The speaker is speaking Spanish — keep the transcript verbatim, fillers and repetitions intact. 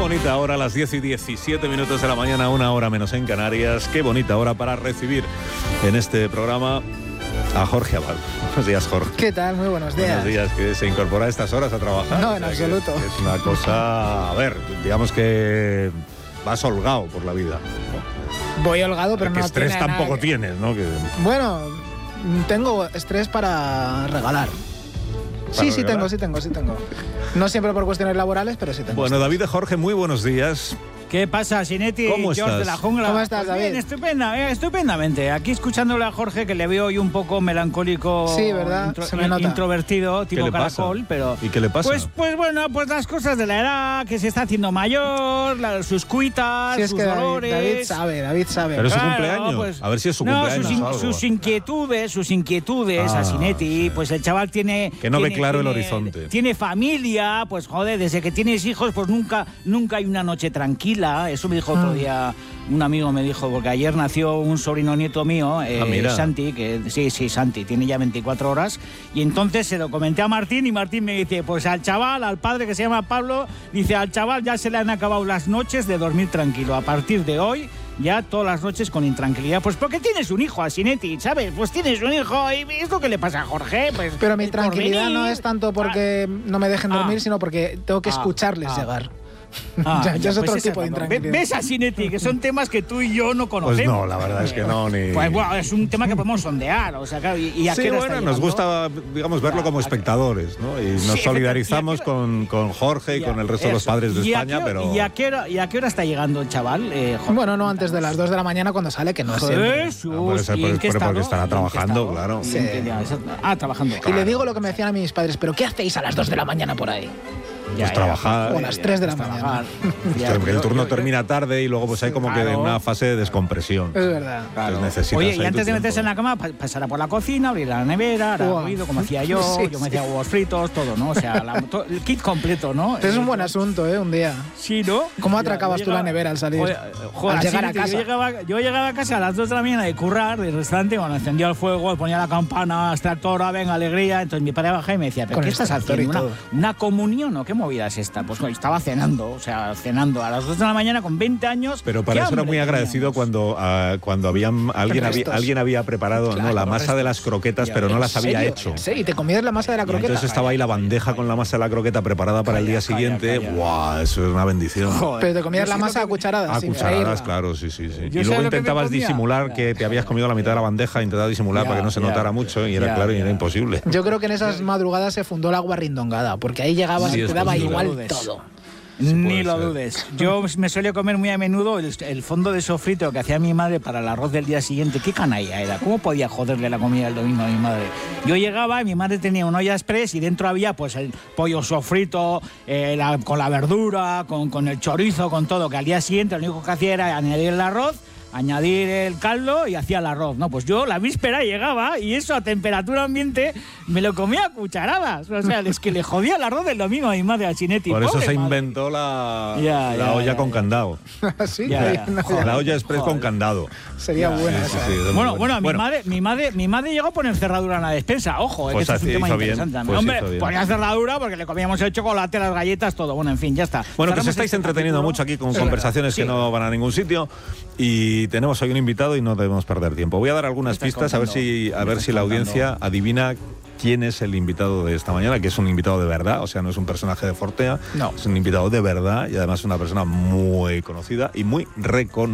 bonita hora, a las diez y diecisiete minutos de la mañana, una hora menos en Canarias. Qué bonita hora para recibir en este programa a Jorge Abad. Buenos días, Jorge. ¿Qué tal? Muy buenos días. Buenos días, que se incorpora a estas horas a trabajar. No, en o sea, absoluto. Es una cosa, a ver, digamos que vas holgado por la vida, ¿no? Voy holgado, pero que no estrés tiene tampoco nada que... tienes, ¿no? Que... Bueno, tengo estrés para regalar. ¿Para sí, sí regalar? tengo, sí tengo, sí tengo. No siempre por cuestiones laborales, pero sí tengo. Bueno, estrés. David y Jorge, muy buenos días. ¿Qué pasa, Sinetti? ¿Cómo George estás? de la jungla. ¿Cómo estás, Pues bien, David? estupenda, eh, estupendamente. Aquí escuchándole a Jorge, que le veo hoy un poco melancólico. Sí, ¿verdad? Se me nota. Introvertido, tipo le pasa? caracol, pero... ¿Y qué le pasa? Pues, pues bueno, pues las cosas de la edad, que se está haciendo mayor, la- sus cuitas, Sí, es sus que David, dolores... David sabe, David sabe. Pero es su Claro, cumpleaños. pues- A ver si es su no, cumpleaños sus, in- o algo. sus inquietudes, sus inquietudes, Ah, a Sinetti, sí. pues el chaval tiene... Que no ve tiene- claro el tiene- horizonte. Tiene familia, pues joder, desde que tienes hijos, pues nunca, nunca hay una noche tranquila. Eso me dijo otro Ah. día un amigo, me dijo, porque ayer nació un sobrino nieto mío, eh, Ah, mira. Santi, que sí, sí, Santi, tiene ya veinticuatro horas, y entonces se lo comenté a Martín, y Martín me dice, pues al chaval, al padre que se llama Pablo, dice, al chaval ya se le han acabado las noches de dormir tranquilo. A partir de hoy, ya todas las noches con intranquilidad. Pues porque tienes un hijo, Asinetti, ¿sabes? Pues tienes un hijo, y es lo que le pasa a Jorge. Pues, Pero mi el tranquilidad porvenir. no es tanto porque no me dejen Ah. dormir, sino porque tengo que Ah. escucharles Ah. llegar. Ah, ya, ya es pues otro esa tipo de es la- intranquilidad. ¿Ves, Asinetti? Que son temas que tú y yo no Pues conocemos. no, la verdad es que no, ni... Pues bueno, es un tema que podemos sondear, o sea, claro, y, y a Sí, qué hora bueno, está nos llegando? gusta, digamos, verlo como Ya, a- espectadores, ¿no? Y nos Sí, solidarizamos efectivamente. con, con Jorge y Ya, con el resto de los eso. padres de ¿Y a España, qué- pero... ¿y a, qué hora, ¿Y a qué hora está llegando el chaval? Eh, Jorge? Bueno, no antes de las dos de la mañana cuando sale, que no es siempre. Jesús, Ah, puede ser ¿y por- en qué por- porque estado? estará ¿Y en qué trabajando, estado? claro. ¿Y en qué día? Ah, trabajando. Y le digo lo que me decían a mis padres, ¿pero qué hacéis a las dos de la mañana por ahí? Pues trabajar. O a las tres de la pues mañana. trabajar. Porque Ya, el yo- turno yo- termina tarde y luego pues hay como que Claro. una fase de descompresión. Es verdad. Entonces necesitas Oye, ahí y tu antes de tiempo. meterse en la cama, pa- pasará por la cocina, abrir la nevera, hará Uah. ruido, como hacía yo, Sí, yo me sí. hacía huevos fritos, todo, ¿no? O sea, la- to- el kit completo, ¿no? Es un Eh, buen asunto, ¿eh? Un día. Sí, ¿no? ¿Cómo Ya, atracabas yo tú la llegaba- nevera al salir? Oye, joder, Al llegar así, a casa. Yo llegaba, yo llegaba a casa a las dos de la mañana de currar del restaurante, cuando encendía el fuego, ponía la campana, extractora, venga, alegría. Entonces mi padre bajaba y me decía, ¿pero Con qué el estás extractor y haciendo? ¿Una, todo. ¿Una comunión o qué movida es esta? Pues bueno, estaba cenando, o sea, cenando a las dos de la mañana con veinte años. Pero para ¿Qué eso era hambre muy agradecido teníamos? cuando, ah, cuando habían, alguien, había, Restos. alguien había preparado Claro, ¿no? la los masa de las croquetas, Ya, pero no ¿En las había serio? hecho. Sí, y te comías la masa de la Y croqueta. entonces estaba ahí la bandeja con la masa de la croqueta preparada para el Calla, día siguiente. calla, calla. ¡Guau! Eso es una bendición. Joder. Pero te comías Yo la sé masa lo a que- cucharadas. A sin cucharadas, freírla. claro, sí, sí, sí. Yo Y sé luego lo que me intentabas comía. disimular Ya. que te habías comido la mitad de la bandeja, intentabas disimular Ya, para que no se ya. notara mucho y era Ya, claro y ya. era imposible. Yo creo que en esas madrugadas se fundó el agua rindongada, porque ahí llegabas Sí, y es te daba posible. igual No lo dudes. todo. Ni puede lo ser. dudes. Yo me solía comer muy a menudo el, el fondo de sofrito que hacía mi madre para el arroz del día siguiente. Qué canalla era. ¿Cómo podía joderle la comida del domingo a mi madre? Yo llegaba y mi madre tenía una olla express y dentro había pues el pollo sofrito, eh, la- con la verdura, con, con el chorizo, con todo. Que al día siguiente lo único que hacía era añadir el arroz, añadir el caldo y hacía el arroz. No, pues yo la víspera llegaba y eso a temperatura ambiente me lo comía a cucharadas. O sea, es que le jodía el arroz del domingo a mi madre, a Chinetti. Por eso Pobre se madre. inventó la, Ya, la ya, olla ya, con ya. candado. Sí, Ya, ahí ya. no- Joder. La olla express con Joder. candado. sería buena Sí, sí, esa. sí, es muy Bueno, bueno, mi Bueno, madre, mi madre, mi madre, mi madre llegó a poner cerradura en la despensa, ojo, eh, Pues que esto es un así tema hizo bien, interesante. pues Hombre, hizo bien. ponía cerradura porque le comíamos el chocolate, las galletas, todo. Bueno, en fin, ya está. Bueno, que os Cerramos estáis este entreteniendo capítulo. mucho aquí con Es conversaciones verdad. que Sí. no van a ningún sitio y tenemos hoy un invitado y no debemos perder tiempo. Voy a dar algunas estás pistas a ver contando? si a ¿Qué ver estás si la contando? audiencia adivina quién es el invitado de esta mañana, que es un invitado de verdad, o sea, no es un personaje de Fortea, No. es un invitado de verdad y además una persona muy conocida y muy reconocida.